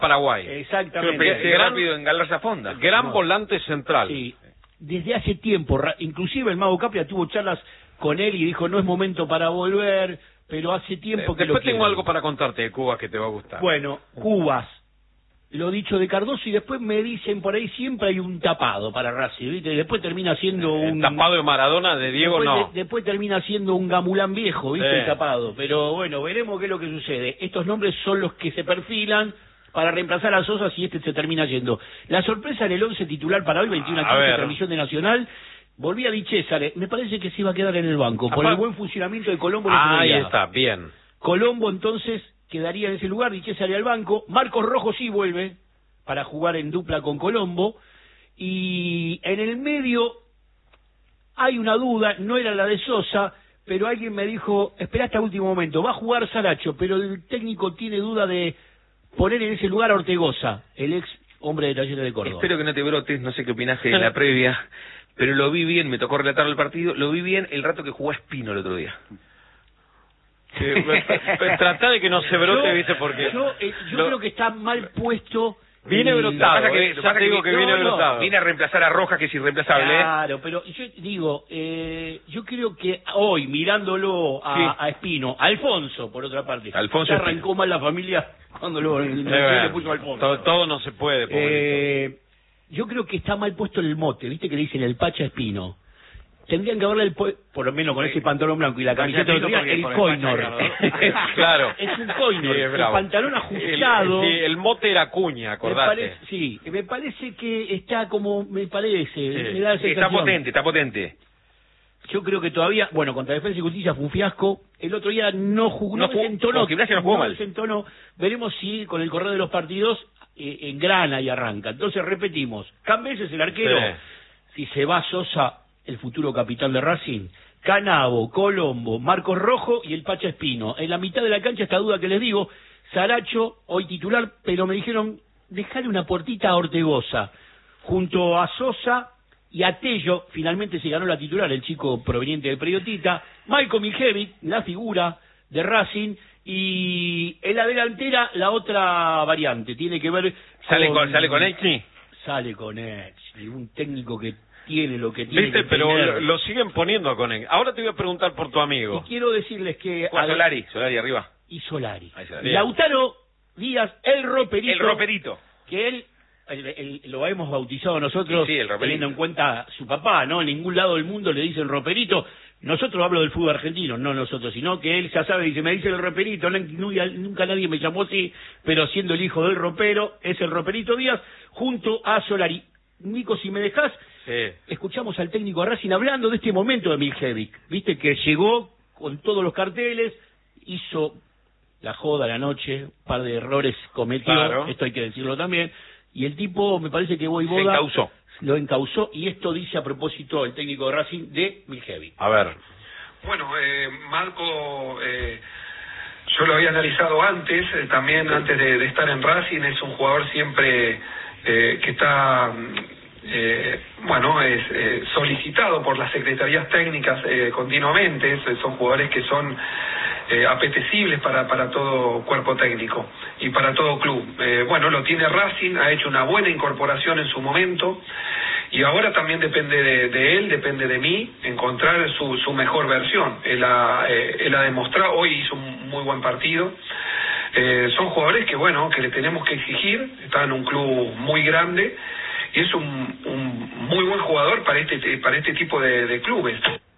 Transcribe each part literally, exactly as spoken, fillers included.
Paraguay. Exactamente. Pero pegué gran, rápido en Galarza Fonda. Gran No. volante central. Sí. Desde hace tiempo, ra- inclusive el Mago Capria tuvo charlas con él y dijo no es momento para volver, pero hace tiempo Eh, que lo Después tengo quieren. algo para contarte de Cuba que te va a gustar. Bueno, Cubas, lo dicho de Cardoso, y después me dicen por ahí siempre hay un tapado para Racing, ¿viste? Después termina siendo El un... tapado de Maradona, de Diego, después, no. de- después termina siendo un gamulán viejo, ¿viste? Sí. El tapado. Pero bueno, veremos qué es lo que sucede. Estos nombres son los que se perfilan para reemplazar a Sosa si este se termina yendo. La sorpresa en el once titular para hoy, veintiuno a A quince, ver. transmisión de Nacional. Volví a Di César, me parece que se iba a quedar en el banco, por Apar- el buen funcionamiento de Colombo. el otro Ah, ahí día. está, bien. Colombo entonces quedaría en ese lugar, Di César al banco, Marcos Rojo sí vuelve para jugar en dupla con Colombo, y en el medio hay una duda, no era la de Sosa, pero alguien me dijo, espera hasta último momento, va a jugar Saracho, pero el técnico tiene duda de poner en ese lugar a Ortegoza, el ex hombre de Talleres de Córdoba. Espero que no te brotes, no sé qué opinaste de la previa, pero lo vi bien, me tocó relatar el partido, lo vi bien el rato que jugó Espino el otro día. Sí, Tratá de que no se brote, yo, ¿viste? Porque yo, eh, yo lo- creo que está mal puesto. Viene el- brotado, Lo que pasa que- eh, lo que ya pasa te que digo que no, viene no, brotado. Viene a reemplazar a Rojas, que es irreemplazable. ¿eh? Claro, pero yo digo, eh, yo creo que hoy, mirándolo a, Sí. a Espino, Alfonso, por otra parte, Alfonso ya arrancó mal la familia cuando lo, Eh, le puso Alfonso. todo, todo no se puede, pobrecito. Eh, yo creo que está mal puesto el mote, ¿viste que le dicen el Pacha Espino? Tendrían que haberle, el po- por lo menos con ese pantalón blanco y la Pacha camiseta de Espino otro día, porque el por el coinor. Pacha, Claro. Es un coinor, Sí, es el bravo. pantalón ajustado. El, sí, el mote era cuña, Me acordate. parece, sí, me parece que está como, me parece, me da la Sí, está sensación. potente, está potente. Yo creo que todavía, bueno, contra Defensa y Justicia fue un fiasco. El otro día no jugó, no, No jugó, desentonó. con Gimnasia no jugó mal. desentonó. Veremos si con el correr de los partidos eh, engrana y arranca. Entonces repetimos, Cambés es el arquero. Sí. Si se va Sosa, el futuro capitán de Racing, Canavo, Colombo, Marcos Rojo y el Pacha Espino. En la mitad de la cancha esta duda que les digo, Saracho, hoy titular, pero me dijeron, dejale una puertita a Ortegoza, junto a Sosa y a Tello. Finalmente se ganó la titular, el chico proveniente del Periodista, Maiko Miljevic, la figura de Racing, y en la delantera la otra variante, tiene que ver Sale con, sale con Exni. Sale con Exni, un técnico que tiene lo que tiene Viste, que pero tener. lo, lo siguen poniendo a Conen. Ahora te voy a preguntar por tu Y amigo. quiero decirles que... Juega al- Solari, Solari arriba. Y Solari. Ahí Solari. Lautaro Díaz, el roperito. El roperito. Que él, el- el- lo hemos bautizado nosotros, Sí, sí, el roperito. teniendo en cuenta su papá, ¿no? En ningún lado del mundo le dicen roperito. Nosotros hablo del fútbol argentino, no nosotros, sino que él ya sabe, dice, me dice el roperito, no- nunca, nunca nadie me llamó así, pero siendo el hijo del ropero, es el roperito Díaz, junto a Solari. Nico, si me dejás, Sí. escuchamos al técnico de Racing hablando de este momento de Miljevic, viste que llegó con todos los carteles, hizo la joda la noche, un par de errores cometió, Claro. esto hay que decirlo también, y el tipo, me parece que Se Voivoda encausó. lo encausó, y esto dice a propósito el técnico de Racing de Miljevic. A ver. Bueno, eh, Marco, eh, yo lo había analizado antes, eh, también antes de, de estar en Racing, es un jugador siempre eh, que está, eh, bueno, es eh, solicitado por las secretarías técnicas eh, continuamente, es- son jugadores que son eh, apetecibles para, para todo cuerpo técnico y para todo club. Eh, bueno, lo tiene Racing, ha hecho una buena incorporación en su momento. Y ahora también depende de, de él, depende de mí, encontrar su, su mejor versión. Él ha, eh, él ha demostrado, hoy hizo un muy buen partido. Eh, son jugadores que, bueno, que le tenemos que exigir, está en un club muy grande y es un, un muy buen jugador para este, para este tipo de, de clubes.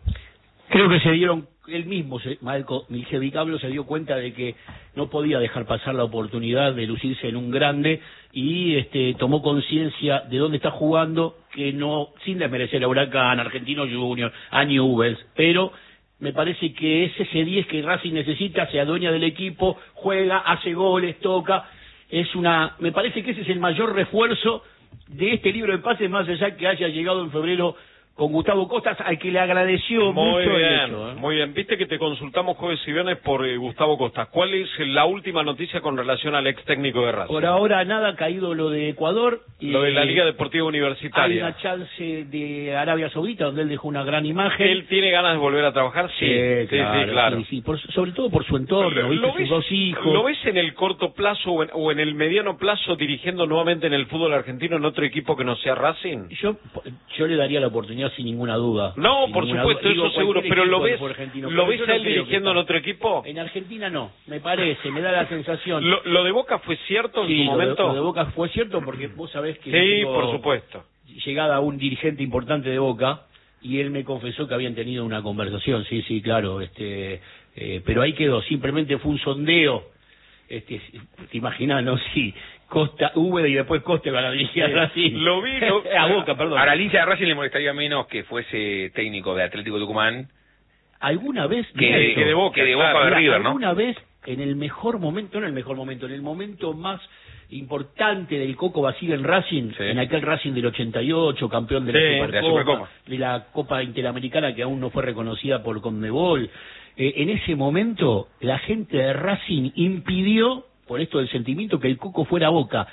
Creo que se dieron, él mismo, se- Marco Miljevic hablo, se dio cuenta de que no podía dejar pasar la oportunidad de lucirse en un grande y este tomó conciencia de dónde está jugando, que no, sin desmerecer a Huracán, Argentino Junior, a Newell's, pero me parece que es ese diez que Racing necesita, se adueña del equipo, juega, hace goles, toca, es una, me parece que ese es el mayor refuerzo de este libro de pases, más allá que haya llegado en febrero con Gustavo Costas, al que le agradeció Muy mucho bien, el hecho. ¿eh? muy bien. Viste que te consultamos jueves y viernes por eh, Gustavo Costas. ¿Cuál es la última noticia con relación al ex técnico de Racing? Por ahora nada, ha caído lo de Ecuador. Lo de la eh, Liga Deportiva Hay Universitaria. una chance de Arabia Saudita, donde él dejó una gran imagen. ¿Él tiene ganas de volver a trabajar? Sí, sí, claro, sí, claro. sí, sí, por- sobre todo por su entorno, Lo- ¿viste? lo Sus ves- dos hijos. ¿Lo ves en el corto plazo o en, o en el mediano plazo dirigiendo nuevamente en el fútbol argentino en otro equipo que no sea Racing? Yo, yo le daría la oportunidad sin ninguna duda. No, Sin por ninguna supuesto, duda. Digo, eso seguro, cualquier pero lo equipo del ves, fútbol argentino, ¿lo pero ves yo a no él creo que dirigiendo en está- otro equipo? En Argentina no, me parece, me da la sensación. ¿Lo, lo de Boca fue cierto en Sí, su lo de- momento? Lo de Boca fue cierto porque vos sabés que Sí, yo tengo por supuesto. llegada a un dirigente importante de Boca y él me confesó que habían tenido una conversación, sí, sí, claro, este, eh, pero ahí quedó, simplemente fue un sondeo. Este, te imaginas, ¿no? Sí, Costa, Úbeda y después Costa van a dirigir a Racing. Lo vi, lo- a Boca, perdón. A la hincha de Racing le molestaría menos que fuese técnico de Atlético Tucumán ¿Alguna vez? que, mirá de, esto. que de Boca, que de Boca claro. de Mirá, River, ¿no? ¿Alguna vez en el mejor momento, no en el mejor momento, en el momento más importante del Coco Basile en Racing, Sí. en aquel Racing del ochenta y ocho, campeón de la, Sí, Supercopa, de la Supercopa. de la Copa Interamericana que aún no fue reconocida por Conmebol, eh, en ese momento la gente de Racing impidió, por esto del sentimiento, que el Coco fuera a Boca.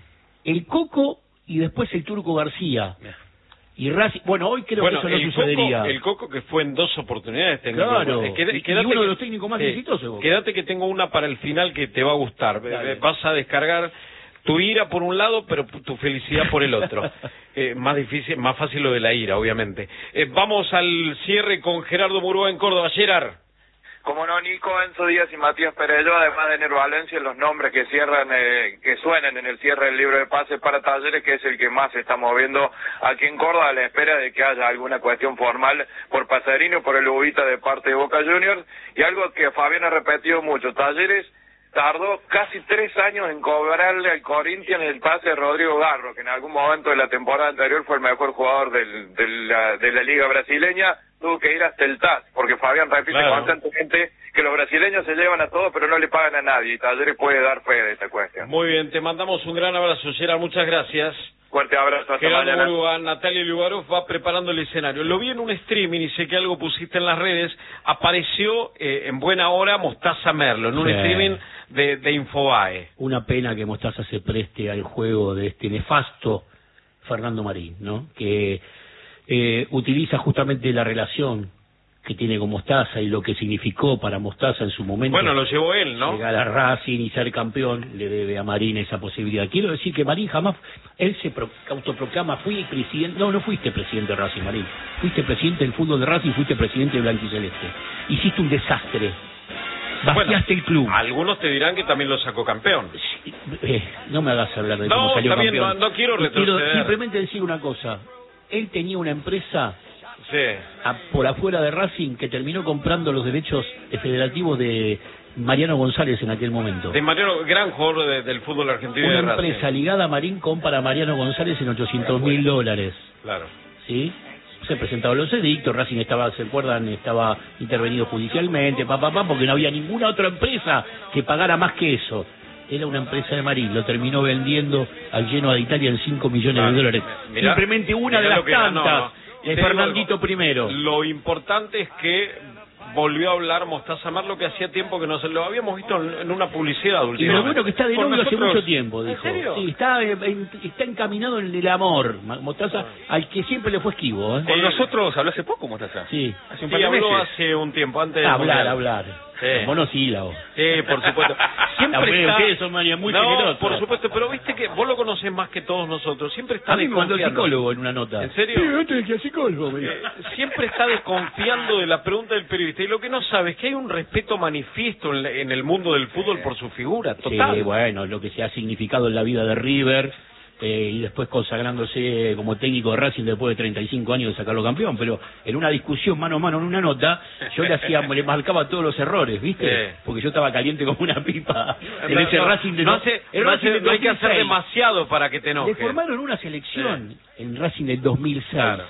El Coco y después el Turco García. Y Racing, bueno, hoy creo Bueno, que eso no el sucedería. Coco, el Coco que fue en dos oportunidades técnico. Claro, Eh, queda- y- y quédate uno de que- los técnicos más sí, exitosos de Boca. Quédate que tengo una para el final que te va a gustar. Eh, Dale. eh, Vas a descargar tu ira por un lado, pero tu felicidad por el otro. Eh, más difícil, más fácil lo de la ira, obviamente. Eh, vamos al cierre con Gerardo Murúa en Córdoba. Gerard. Como no, Nico, Enzo Díaz y Matías Perello, además de Nero Valencia, los nombres que cierran, eh, que suenan en el cierre del libro de pases para Talleres, que es el que más se está moviendo aquí en Córdoba, a la espera de que haya alguna cuestión formal por Pasadino, por el Ubita de parte de Boca Juniors, y algo que Fabián ha repetido mucho, Talleres tardó casi tres años en cobrarle al Corinthians el pase de Rodrigo Garro, que en algún momento de la temporada anterior fue el mejor jugador del, de, la, de la liga brasileña, tuvo que ir hasta el T A S, porque Fabián repite Claro. constantemente que los brasileños se llevan a todos, pero no le pagan a nadie, y Talleres puede dar fe de esta cuestión. Muy bien, te mandamos un gran abrazo, Gerard. Muchas gracias. Fuerte abrazo, hasta Gerardo mañana. Murúa, Natalia Lugarov va preparando el escenario. Lo vi en un streaming y sé que algo pusiste en las redes. Apareció eh, en buena hora Mostaza Merlo, en un Sí. streaming de, de Infobae. Una pena que Mostaza se preste al juego de este nefasto Fernando Marín, ¿no? Que eh, utiliza justamente la relación que tiene con Mostaza y lo que significó para Mostaza en su momento. Bueno, lo llevó él, ¿no? Llegar a Racing y ser campeón le debe a Marín esa posibilidad. Quiero decir que Marín jamás, él se pro, autoproclama, fui presidente, no, no fuiste presidente de Racing, Marín, fuiste presidente del fútbol de Racing, fuiste presidente de Blanquiceleste. Hiciste un desastre, vaciaste el club. Algunos te dirán que también lo sacó campeón. Sí, eh, no me hagas hablar de No, cómo salió está bien, campeón. no- no quiero retroceder. simplemente decir una cosa, él tenía una empresa Sí. a- por afuera de Racing que terminó comprando los derechos federativos de Mariano González en aquel momento. De Mariano, gran jugador de- del fútbol argentino y Una de Racing. empresa ligada a Marín compra a Mariano González en ochocientos mil dólares, Claro. ¿sí? Se presentaron los edictos, Racing estaba, ¿se acuerdan? Estaba intervenido judicialmente, pa, pa, pa, porque no había ninguna otra empresa que pagara más que eso. Era una empresa de Marín, lo terminó vendiendo al Genoa de Italia en cinco millones Claro. de dólares. Mirá- Simplemente una mirá de las lo que ganó, tantas ¿no? Y de te digo Fernandito algo, primero. Lo importante es que volvió a hablar Mostaza Merlo, que hacía tiempo que no se lo habíamos visto en, en una publicidad Y lo últimamente. bueno que está de Por novio hace nosotros- mucho tiempo, dijo. ¿En serio? Sí, está, eh, en- está encaminado en el amor, Ma- Mostaza, al que siempre le fue esquivo, ¿eh? Con nosotros habló hace poco, Mostaza. Sí. Hace un Sí, par de habló meses. hace un tiempo, antes del Hablar, Mundial. hablar. Sí. Monosílabo. Sí, por supuesto. Siempre Hombre, está... ustedes son María, muy no, generosos. por supuesto, pero viste que vos lo conocés más que todos nosotros. Siempre está A mí me mandó el desconfiando. psicólogo en una nota. ¿En serio? Sí, este es el psicólogo. me dijo. Eh, siempre está desconfiando de la pregunta del periodista. Y lo que no sabe es que hay un respeto manifiesto en, la- en el mundo del fútbol por su figura, total. Sí, bueno, lo que se ha significado en la vida de River, eh, y después consagrándose como técnico de Racing después de treinta y cinco años de sacarlo campeón, pero en una discusión mano a mano en una nota, yo le hacía, le marcaba todos los errores, ¿viste? Sí. Porque yo estaba caliente como una pipa en No, ese no, Racing de no, no- hace- el no Racing hace- del no hay que dos mil hacer seis. demasiado para que te Le enojes. formaron una selección en Racing del dos mil seis. Claro.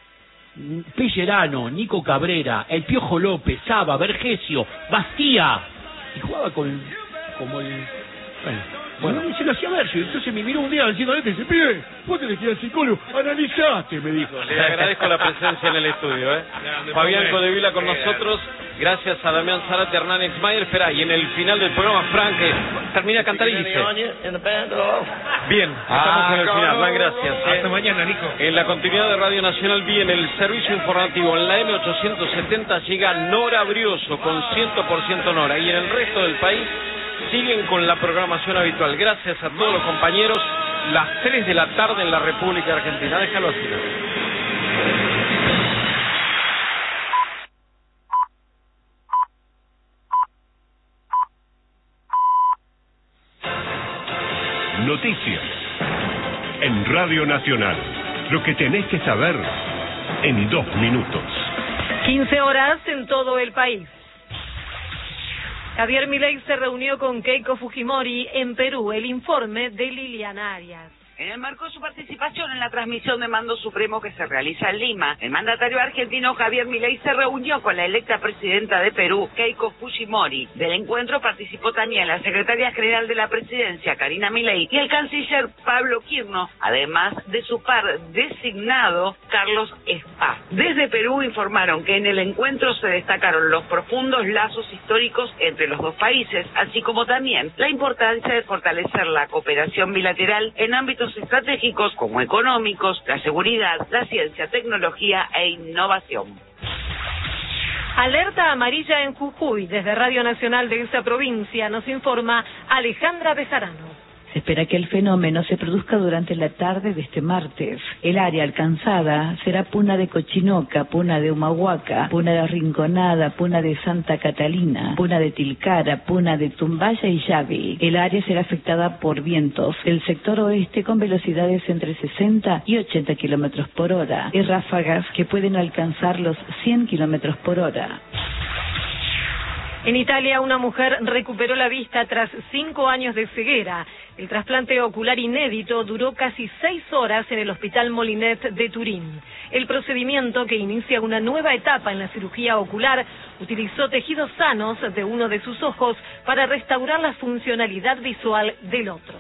Pellerano, Nico Cabrera, El Piojo López, Saba, Vergesio, Bastía, y jugaba con como el bueno, Bueno, y se lo hacía ver, entonces me miró un día diciendo, este dice, pibe, vos tenés que ir al psicólogo, analizaste, me dijo. Le agradezco la presencia en el estudio, ¿eh? Fabián Codevila con nosotros, gracias a Damián Zárate, Hernán Exmayer. Espera, y en el final del programa, Frank eh, termina a cantar y dice... Bien, estamos Ah, en el final, Hernán, gracias. ¿eh? Hasta mañana, Nico. En la continuidad de Radio Nacional B, en el servicio informativo, en la M ochocientos setenta, llega Nora Brioso con cien por ciento Nora. Y en el resto del país siguen con la programación habitual. Gracias a todos los compañeros. Las tres de la tarde en la República Argentina. Déjalo así. Noticias en Radio Nacional. Lo que tenés que saber en dos minutos. quince horas en todo el país. Javier Milei se reunió con Keiko Fujimori en Perú. El informe de Liliana Arias. En el marco de su participación en la transmisión de Mando Supremo que se realiza en Lima, el mandatario argentino Javier Milei se reunió con la electa presidenta de Perú, Keiko Fujimori. Del encuentro participó también la secretaria general de la presidencia, Karina Milei, y el canciller Pablo Quirno, además de su par designado, Carlos Spa. Desde Perú informaron que en el encuentro se destacaron los profundos lazos históricos entre los dos países, así como también la importancia de fortalecer la cooperación bilateral en ámbitos estratégicos como económicos, la seguridad, la ciencia, tecnología e innovación. Alerta amarilla en Jujuy. Desde Radio Nacional de esa provincia nos informa Alejandra Besarano. Se espera que el fenómeno se produzca durante la tarde de este martes. El área alcanzada será Puna de Cochinoca, Puna de Humahuaca, Puna de Rinconada, Puna de Santa Catalina, Puna de Tilcara, Puna de Tumbaya y Yavi. El área será afectada por vientos del sector oeste con velocidades entre sesenta y ochenta kilómetros por hora y ráfagas que pueden alcanzar los cien kilómetros por hora. En Italia, una mujer recuperó la vista tras cinco años de ceguera. El trasplante ocular inédito duró casi seis horas en el Hospital Molinet de Turín. El procedimiento, que inicia una nueva etapa en la cirugía ocular, utilizó tejidos sanos de uno de sus ojos para restaurar la funcionalidad visual del otro.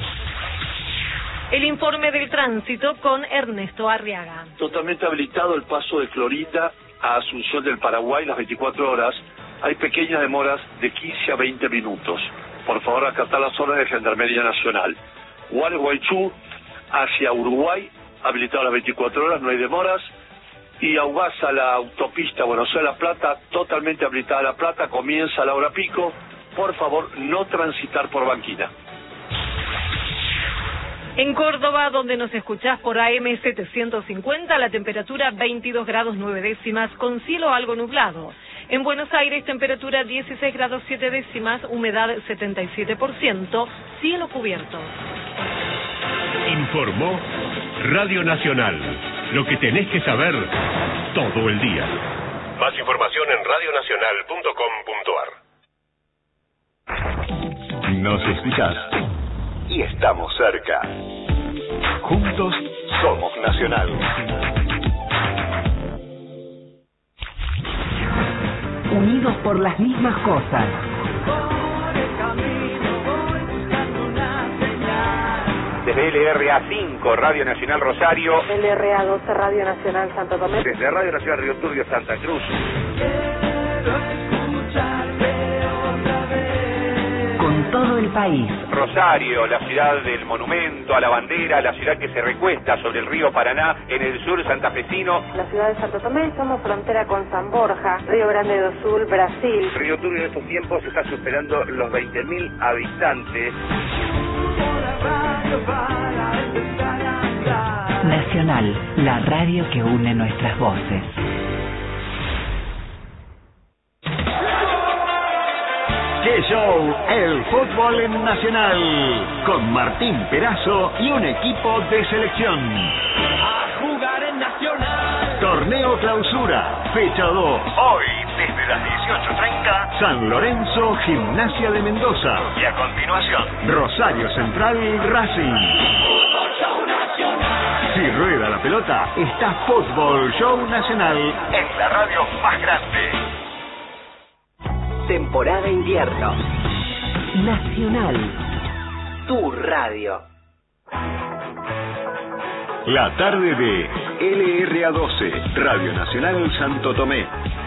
El informe del tránsito con Ernesto Arriaga. Totalmente habilitado el paso de Clorita a Asunción del Paraguay las veinticuatro horas. Hay pequeñas demoras de quince a veinte minutos. Por favor, acatar las órdenes de Gendarmería Nacional. Gualeguaychú hacia Uruguay, habilitado las veinticuatro horas, no hay demoras. Y Augasa, la autopista Buenos Aires-La Plata, totalmente habilitada La Plata, comienza a la hora pico. Por favor, no transitar por Banquina. En Córdoba, donde nos escuchás por A M setecientos cincuenta, la temperatura veintidós grados nueve décimas, con cielo algo nublado. En Buenos Aires, temperatura dieciséis grados siete décimas, humedad setenta y siete por ciento, cielo cubierto. Informó Radio Nacional. Lo que tenés que saber todo el día. Más información en radio nacional punto com punto ar. Nos escuchás y estamos cerca. Juntos somos Nacional. Unidos por las mismas cosas. Desde L R A cinco, Radio Nacional Rosario. L R A doce, Radio Nacional Santo Tomé. Desde Radio Nacional Río Turbio, Santa Cruz. Con todo el país. Rosario, la ciudad del monumento a la bandera, la ciudad que se recuesta sobre el río Paraná, en el sur santafesino. La ciudad de Santo Tomé, somos frontera con San Borja, Río Grande do Sul, Brasil. Río Turbio en estos tiempos está superando los veinte mil habitantes. Nacional, la radio que une nuestras voces. ¡Qué show! El fútbol en Nacional. Con Martín Perazo y un equipo de selección. A jugar en Nacional. Torneo Clausura, fecha dos. Hoy, desde las dieciocho treinta, San Lorenzo, Gimnasia de Mendoza. Y a continuación, Rosario Central, Racing. Fútbol Show Nacional. Si rueda la pelota, está Fútbol Show Nacional en la radio más grande. Temporada invierno. Nacional. tu radio. La tarde de L R A doce, Radio Nacional Santo Tomé.